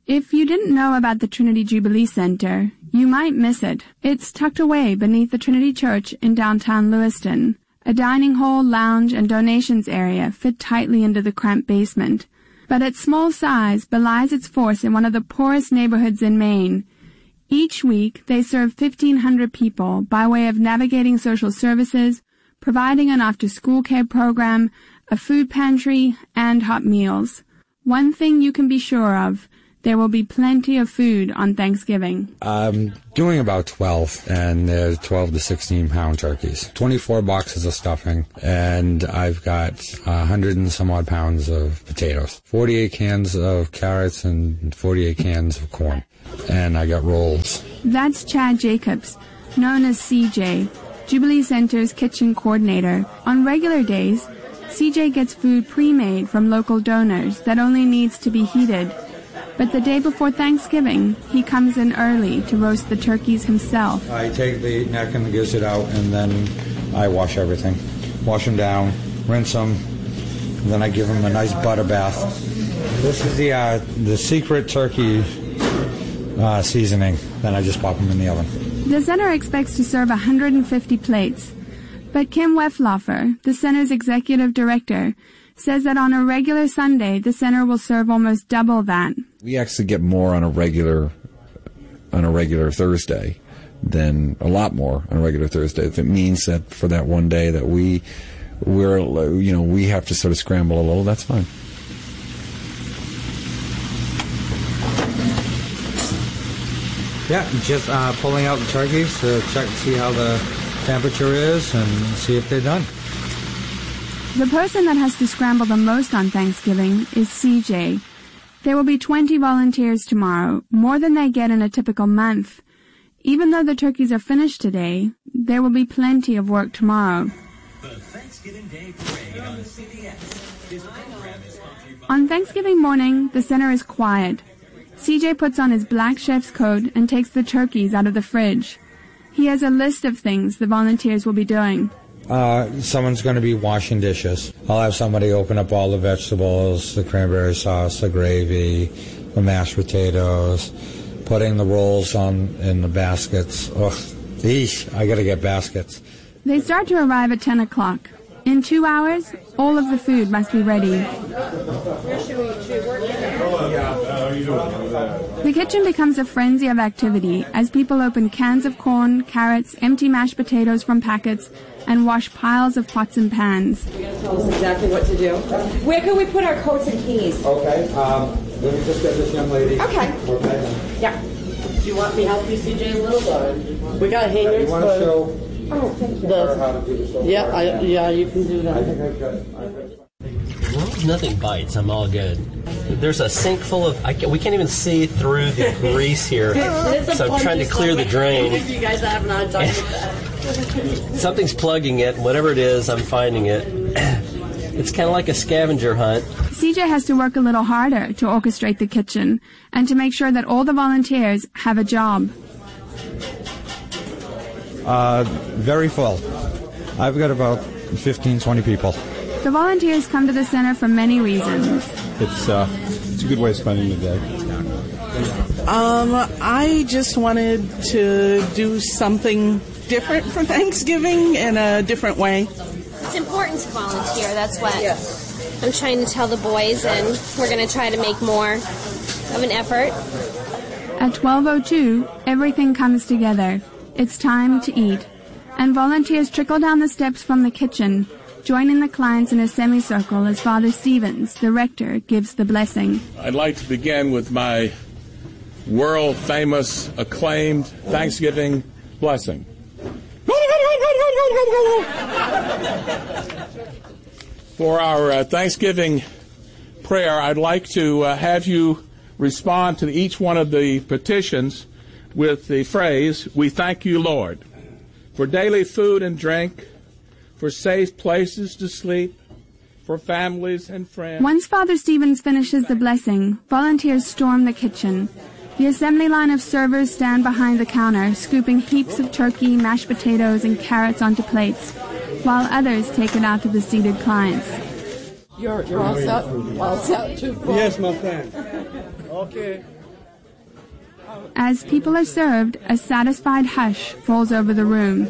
If you didn't know about the Trinity Jubilee Center, you might miss it. It's tucked away beneath the Trinity Church in downtown Lewiston. A dining hall, lounge, and donations area fit tightly into the cramped basement. But its small size belies its force in one of the poorest neighborhoods in Maine. Each week, they serve 1,500 people by way of navigating social services, providing an after-school care program, a food pantry, and hot meals. One thing you can be sure of, there will be plenty of food on Thanksgiving. I'm doing about 12, and there's 12 to 16-pound turkeys. 24 boxes of stuffing, and I've got 100 and some odd pounds of potatoes. 48 cans of carrots and 48 cans of corn. And I got rolls. That's Chad Jacobs, known as CJ, Jubilee Center's kitchen coordinator. On regular days, CJ gets food pre-made from local donors that only needs to be heated. But the day before Thanksgiving, he comes in early to roast the turkeys himself. I take the neck and the gizzard out, and then I wash everything. Wash them down, rinse them, and then I give them a nice butter bath. This is the secret turkey seasoning. Then I just pop them in the oven. The center expects to serve 150 plates. But Kim Wefloffer, the center's executive director, says that on a regular Sunday, the center will serve almost double that. We actually get more on a regular Thursday than a lot more on a regular Thursday. If it means that for that one day that we have to sort of scramble a little, that's fine. Yeah, just pulling out the turkeys to check to see how the temperature is and see if they're done. The person that has to scramble the most on Thanksgiving is CJ. There will be 20 volunteers tomorrow, more than they get in a typical month. Even though the turkeys are finished today, there will be plenty of work tomorrow. The Thanksgiving Day Parade on CBS. This program is sponsored by... On Thanksgiving morning, the center is quiet. CJ puts on his black chef's coat and takes the turkeys out of the fridge. He has a list of things the volunteers will be doing. Someone's going to be washing dishes. I'll have somebody open up all the vegetables, the cranberry sauce, the gravy, the mashed potatoes, putting the rolls in the baskets. Ugh, I got to get baskets. They start to arrive at 10 o'clock. In 2 hours, all of the food must be ready. The kitchen becomes a frenzy of activity as people open cans of corn, carrots, empty mashed potatoes from packets, and wash piles of pots and pans. You're going to tell us exactly what to do. Where can we put our coats and keys? Okay, let me just get this young lady. Okay. Yeah. Do you want me to help you, CJ, a little? Or we got hangers. You want to show Thank you. her how to do the show? Yeah, you can do that. I think I've got As long as nothing bites, I'm all good. There's a sink full of... we can't even see through the grease here, so I'm trying to clear the drain. You guys have not talked about that. Something's plugging it, and whatever it is, I'm finding it. It's kind of like a scavenger hunt. CJ has to work a little harder to orchestrate the kitchen and to make sure that all the volunteers have a job. Very full. I've got about 15, 20 people. The volunteers come to the center for many reasons. It's a good way of spending the day. I just wanted to do something different for Thanksgiving in a different way. It's important to volunteer. That's what I'm trying to tell the boys, and we're going to try to make more of an effort. At 12:02, everything comes together. It's time to eat. And volunteers trickle down the steps from the kitchen, joining the clients in a semicircle as Father Stevens, the rector, gives the blessing. I'd like to begin with my world-famous, acclaimed Thanksgiving blessing. For our Thanksgiving prayer, I'd like to have you respond to each one of the petitions with the phrase, "We thank you, Lord, for daily food and drink, for safe places to sleep, for families and friends." Once Father Stevens finishes the blessing, volunteers storm the kitchen. The assembly line of servers stand behind the counter, scooping heaps of turkey, mashed potatoes, and carrots onto plates, while others take it out to the seated clients. You're all set? All set too? Yes, my friend. Okay. As people are served, a satisfied hush falls over the room.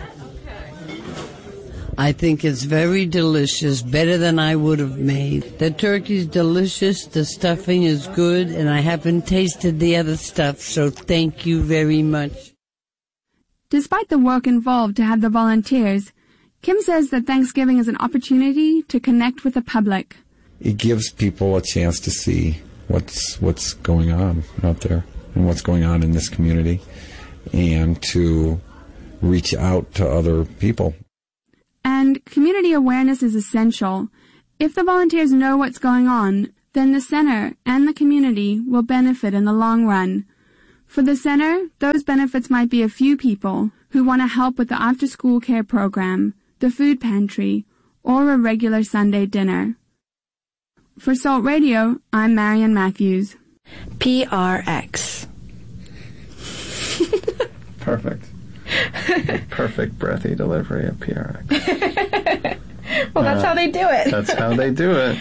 I think it's very delicious, better than I would have made. The turkey's delicious, the stuffing is good, and I haven't tasted the other stuff, so thank you very much. Despite the work involved to have the volunteers, Kim says that Thanksgiving is an opportunity to connect with the public. It gives people a chance to see what's going on out there and what's going on in this community, and to reach out to other people. And community awareness is essential. If the volunteers know what's going on, then the center and the community will benefit in the long run. For the center, those benefits might be a few people who want to help with the after-school care program, the food pantry, or a regular Sunday dinner. For Salt Radio, I'm Marian Matthews. PRX. Perfect. The perfect breathy delivery of PRX. Well, that's how they do it. That's how they do it.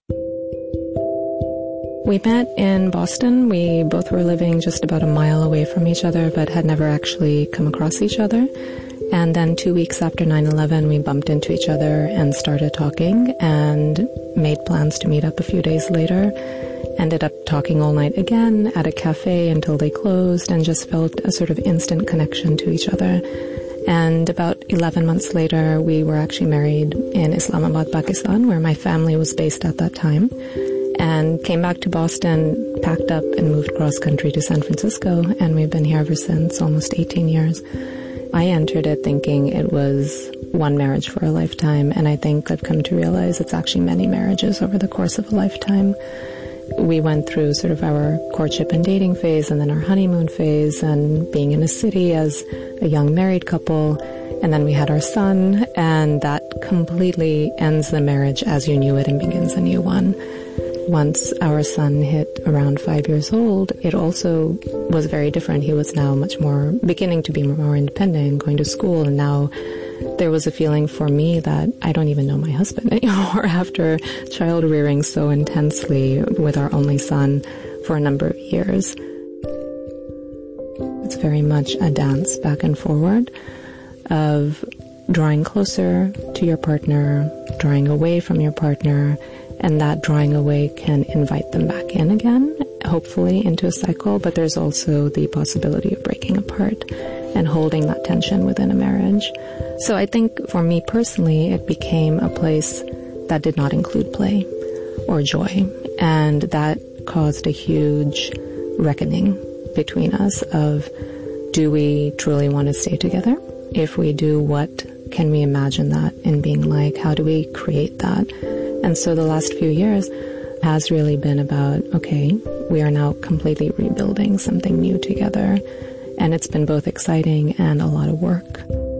We met in Boston. We both were living just about a mile away from each other, but had never actually come across each other. And then 2 weeks after 9/11, we bumped into each other and started talking and made plans to meet up a few days later. Ended up talking all night again at a cafe until they closed, and just felt a sort of instant connection to each other. And about 11 months later, we were actually married in Islamabad, Pakistan, where my family was based at that time, and came back to Boston, packed up, and moved cross-country to San Francisco, and we've been here ever since, almost 18 years. I entered it thinking it was one marriage for a lifetime, and I think I've come to realize it's actually many marriages over the course of a lifetime. We went through sort of our courtship and dating phase, and then our honeymoon phase, and being in a city as a young married couple, and then we had our son, and that completely ends the marriage as you knew it and begins a new one. Once our son hit around 5 years old, it also was very different. He was now much more beginning to be more independent, going to school, and now there was a feeling for me that I don't even know my husband anymore after child rearing so intensely with our only son for a number of years. It's very much a dance back and forward of drawing closer to your partner, drawing away from your partner, and that drawing away can invite them back in again, hopefully into a cycle, but there's also the possibility of breaking apart and holding that tension within a marriage. So I think for me personally, it became a place that did not include play or joy, and that caused a huge reckoning between us of, do we truly want to stay together? If we do, what can we imagine that in being like? How do we create that? And so the last few years has really been about, okay, we are now completely rebuilding something new together. And it's been both exciting and a lot of work.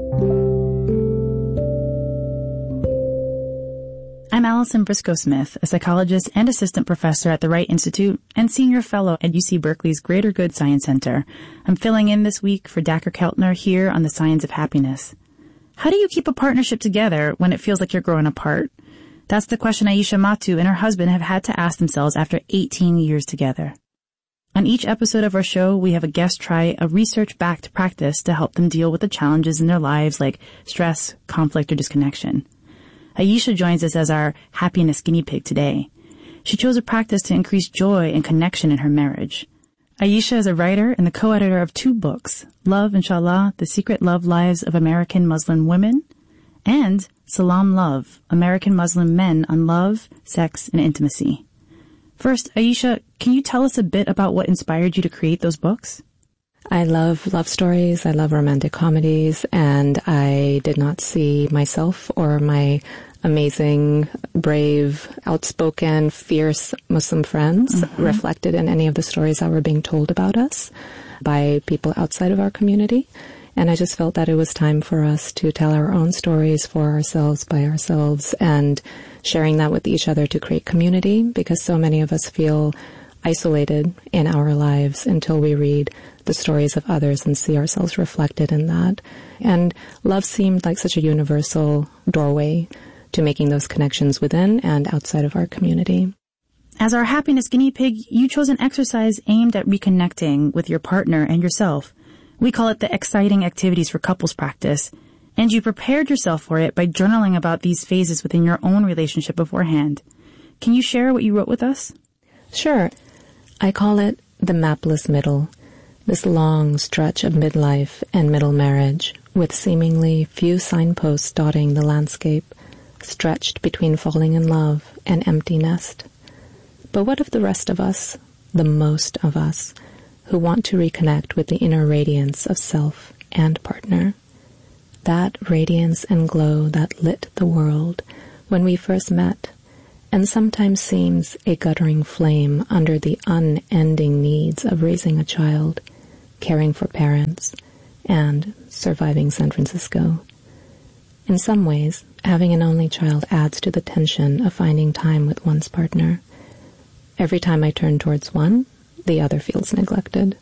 I'm Allison Briscoe-Smith, a psychologist and assistant professor at the Wright Institute and senior fellow at UC Berkeley's Greater Good Science Center. I'm filling in this week for Dacher Keltner here on the Science of Happiness. How do you keep a partnership together when it feels like you're growing apart? That's the question Aisha Matu and her husband have had to ask themselves after 18 years together. On each episode of our show, we have a guest try a research-backed practice to help them deal with the challenges in their lives like stress, conflict, or disconnection. Aisha joins us as our happiness guinea pig today. She chose a practice to increase joy and connection in her marriage. Aisha is a writer and the co-editor of 2 books, Love, Inshallah, The Secret Love Lives of American Muslim Women, and Salam Love, American Muslim Men on Love, Sex, and Intimacy. First, Aisha, can you tell us a bit about what inspired you to create those books? I love love stories, I love romantic comedies, and I did not see myself or my amazing, brave, outspoken, fierce Muslim friends reflected in any of the stories that were being told about us by people outside of our community. And I just felt that it was time for us to tell our own stories for ourselves, by ourselves, and sharing that with each other to create community, because so many of us feel isolated in our lives until we read the stories of others and see ourselves reflected in that. And love seemed like such a universal doorway to making those connections within and outside of our community. As our happiness guinea pig, you chose an exercise aimed at reconnecting with your partner and yourself. We call it the Exciting Activities for Couples practice, and you prepared yourself for it by journaling about these phases within your own relationship beforehand. Can you share what you wrote with us? Sure. I call it the mapless middle, this long stretch of midlife and middle marriage, with seemingly few signposts dotting the landscape, stretched between falling in love and empty nest. But what of the rest of us, the most of us, who want to reconnect with the inner radiance of self and partner? That radiance and glow that lit the world when we first met, and sometimes seems a guttering flame under the unending needs of raising a child, caring for parents, and surviving San Francisco. In some ways, having an only child adds to the tension of finding time with one's partner. Every time I turn towards one, the other feels neglected.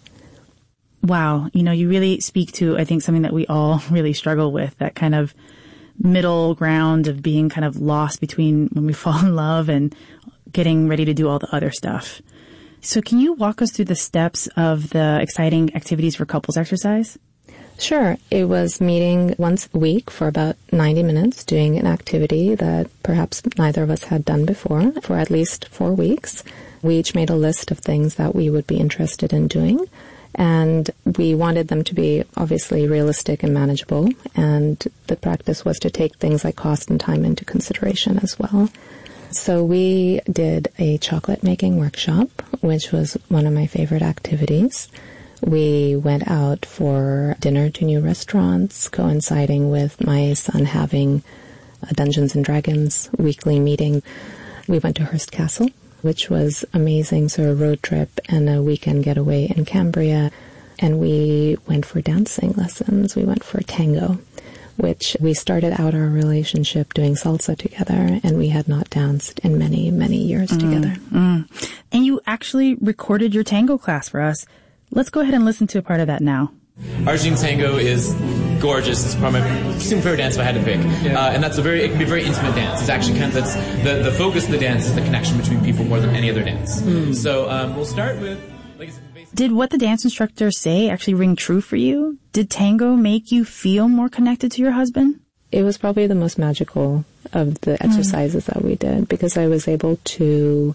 Wow. You really speak to, I think, something that we all really struggle with, that kind of middle ground of being kind of lost between when we fall in love and getting ready to do all the other stuff. So can you walk us through the steps of the Exciting Activities for Couples exercise? Sure. It was meeting once a week for about 90 minutes, doing an activity that perhaps neither of us had done before for at least 4 weeks. We each made a list of things that we would be interested in doing, and we wanted them to be obviously realistic and manageable, and the practice was to take things like cost and time into consideration as well. So we did a chocolate making workshop, which was one of my favorite activities. We went out for dinner to new restaurants, coinciding with my son having a Dungeons & Dragons weekly meeting. We went to Hearst Castle, which was amazing, so a road trip and a weekend getaway in Cambria. And we went for dancing lessons. We went for tango, which we started out our relationship doing salsa together, and we had not danced in many, many years together. And you actually recorded your tango class for us. Let's go ahead and listen to a part of that now. Argentine tango is gorgeous. It's probably my super favorite dance if I had to pick. And it can be a very intimate dance. It's actually kind of, the focus of the dance is the connection between people more than any other dance. So we'll start with, Did what the dance instructor say actually ring true for you? Did tango make you feel more connected to your husband? It was probably the most magical of the exercises that we did, because I was able to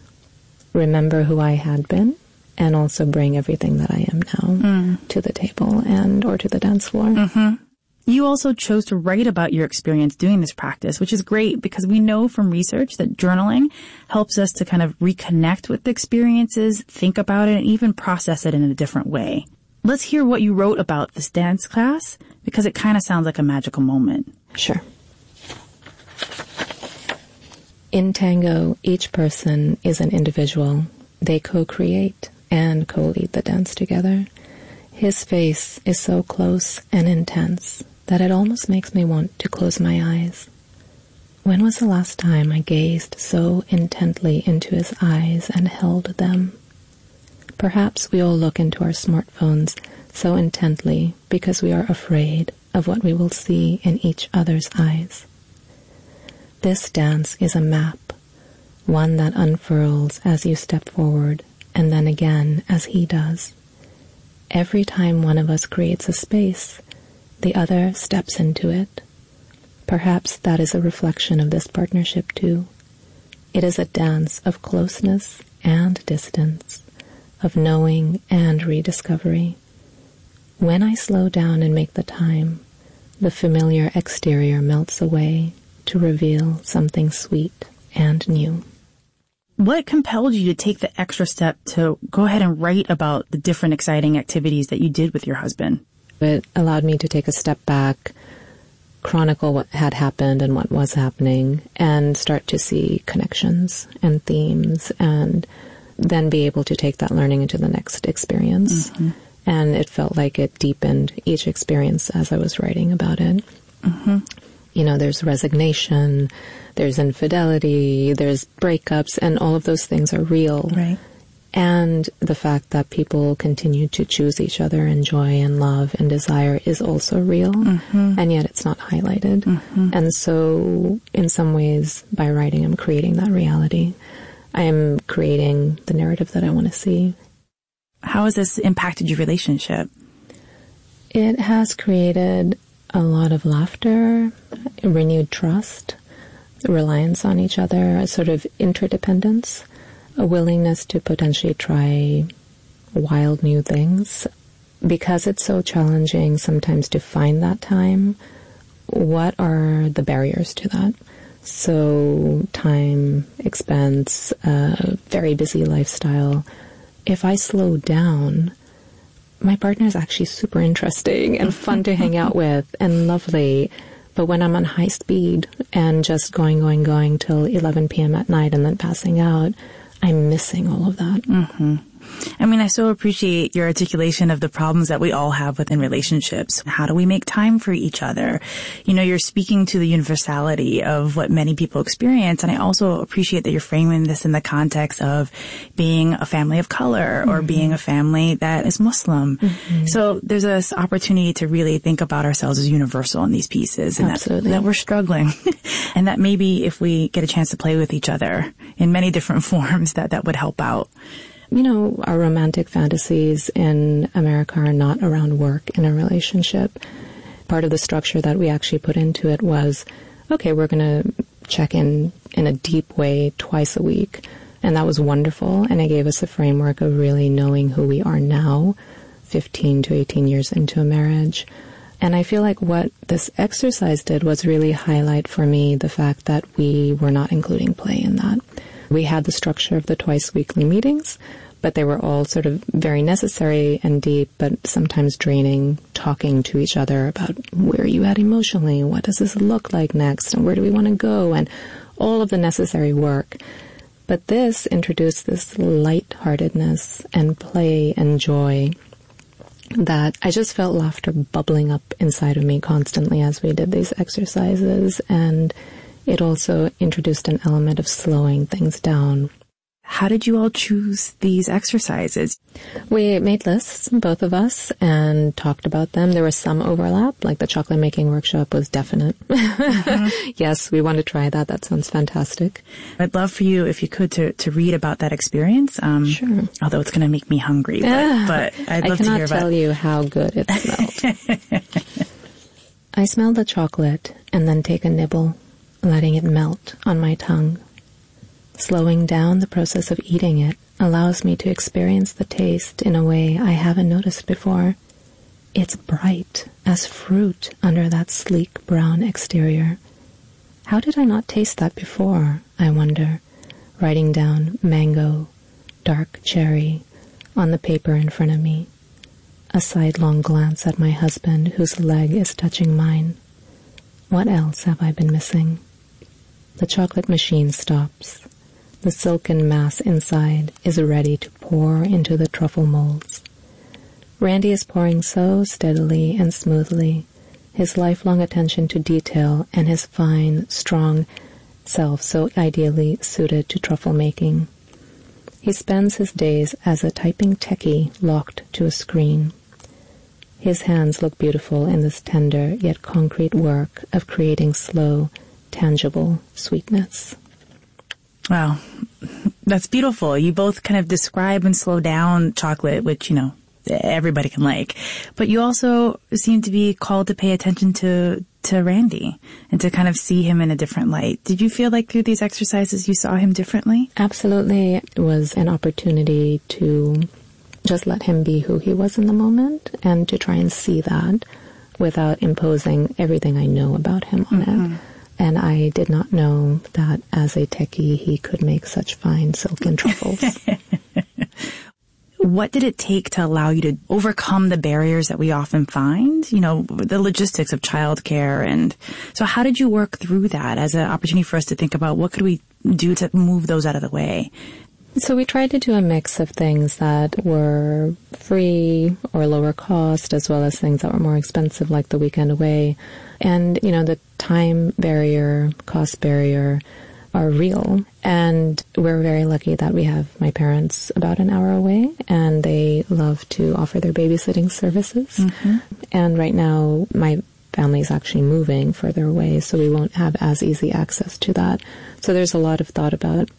remember who I had been and also bring everything that I am now to the table or to the dance floor. You also chose to write about your experience doing this practice, which is great because we know from research that journaling helps us to kind of reconnect with the experiences, think about it, and even process it in a different way. Let's hear what you wrote about this dance class, because it kind of sounds like a magical moment. Sure. In tango, each person is an individual. They co-create and co-lead the dance together. His face is so close and intense that it almost makes me want to close my eyes. When was the last time I gazed so intently into his eyes and held them? Perhaps we all look into our smartphones so intently because we are afraid of what we will see in each other's eyes. This dance is a map, one that unfurls as you step forward, and then again as he does. Every time one of us creates a space, the other steps into it. Perhaps that is a reflection of this partnership too. It is a dance of closeness and distance, of knowing and rediscovery. When I slow down and make the time, the familiar exterior melts away to reveal something sweet and new. What compelled you to take the extra step to go ahead and write about the different exciting activities that you did with your husband? It allowed me to take a step back, chronicle what had happened and what was happening, and start to see connections and themes, and then be able to take that learning into the next experience. And it felt like it deepened each experience as I was writing about it. You know, there's resignation, there's infidelity, there's breakups, and all of those things are real. Right. And the fact that people continue to choose each other and joy and love and desire is also real, and yet it's not highlighted. And so, in some ways, by writing, I'm creating that reality. I am creating the narrative that I want to see. How has this impacted your relationship? It has created a lot of laughter, renewed trust, reliance on each other, a sort of interdependence, a willingness to potentially try wild new things. Because it's so challenging sometimes to find that time, what are the barriers to that? So time, expense, very busy lifestyle. If I slow down, my partner is actually super interesting and fun to hang out with and lovely. But when I'm on high speed and just going till 11 p.m. at night and then passing out, I'm missing all of that. Mm-hmm. I mean, I so appreciate your articulation of the problems that we all have within relationships. How do we make time for each other? You know, you're speaking to the universality of what many people experience. And I also appreciate that you're framing this in the context of being a family of color or being a family that is Muslim. Mm-hmm. So there's this opportunity to really think about ourselves as universal in these pieces. And that we're struggling. And that maybe if we get a chance to play with each other in many different forms, that would help out. You know, our romantic fantasies in America are not around work in a relationship. Part of the structure that we actually put into it was, okay, we're going to check in a deep way twice a week. And that was wonderful. And it gave us a framework of really knowing who we are now, 15 to 18 years into a marriage. And I feel like what this exercise did was really highlight for me the fact that we were not including play in that. We had the structure of the twice weekly meetings, but they were all sort of very necessary and deep, but sometimes draining, talking to each other about where are you at emotionally, what does this look like next, and where do we want to go, and all of the necessary work. But this introduced this lightheartedness and play and joy that I just felt laughter bubbling up inside of me constantly as we did these exercises, and it also introduced an element of slowing things down. How did you all choose these exercises? We made lists, both of us, and talked about them. There was some overlap, like the chocolate making workshop was definite. Mm-hmm. Yes, we want to try that. That sounds fantastic. I'd love for you, if you could, to read about that experience. Sure. Although it's going to make me hungry, but I'd love to hear about it. I cannot tell you how good it smelled. I smell the chocolate and then take a nibble, letting it melt on my tongue. Slowing down the process of eating it allows me to experience the taste in a way I haven't noticed before. It's bright as fruit under that sleek brown exterior. How did I not taste that before, I wonder, writing down mango, dark cherry, on the paper in front of me. A sidelong glance at my husband, whose leg is touching mine. What else have I been missing? The chocolate machine stops. The silken mass inside is ready to pour into the truffle molds. Randy is pouring so steadily and smoothly, his lifelong attention to detail and his fine, strong self so ideally suited to truffle making. He spends his days as a typing techie locked to a screen. His hands look beautiful in this tender yet concrete work of creating slow, tangible sweetness. Wow, that's beautiful. You both kind of describe and slow down chocolate, which, you know, everybody can like. But you also seem to be called to pay attention to Randy and to kind of see him in a different light. Did you feel like through these exercises you saw him differently? Absolutely. It was an opportunity to just let him be who he was in the moment and to try and see that without imposing everything I know about him on it. And I did not know that as a techie, he could make such fine silken truffles. What did it take to allow you to overcome the barriers that we often find? You know, the logistics of childcare. And so how did you work through that as an opportunity for us to think about what could we do to move those out of the way? So we tried to do a mix of things that were free or lower cost, as well as things that were more expensive, like the weekend away. And, you know, the time barrier, cost barrier are real. And we're very lucky that we have my parents about an hour away, and they love to offer their babysitting services. Mm-hmm. And right now, my family is actually moving further away, so we won't have as easy access to that. So there's a lot of thought about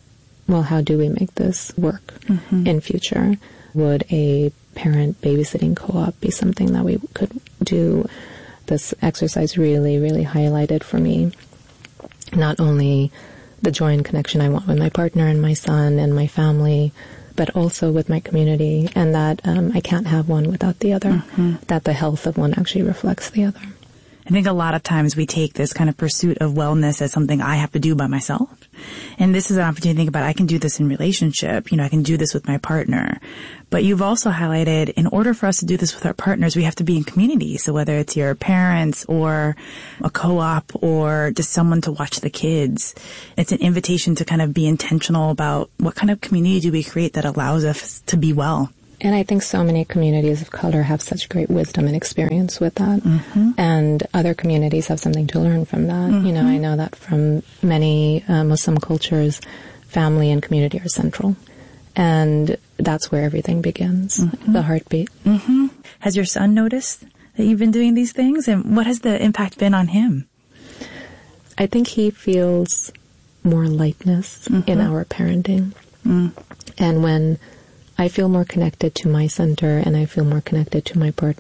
well, how do we make this work in future? Would a parent babysitting co-op be something that we could do? This exercise really, really highlighted for me not only the joy and connection I want with my partner and my son and my family, but also with my community, and that I can't have one without the other, that the health of one actually reflects the other. I think a lot of times we take this kind of pursuit of wellness as something I have to do by myself. And this is an opportunity to think about, I can do this in relationship. I can do this with my partner. But you've also highlighted, in order for us to do this with our partners, we have to be in community. So whether it's your parents or a co-op or just someone to watch the kids, it's an invitation to kind of be intentional about what kind of community do we create that allows us to be well. And I think so many communities of color have such great wisdom and experience with that. And other communities have something to learn from that. I know that from many Muslim cultures, family and community are central. And that's where everything begins, the heartbeat. Has your son noticed that you've been doing these things? And what has the impact been on him? I think he feels more lightness in our parenting. And when I feel more connected to my center and I feel more connected to my partner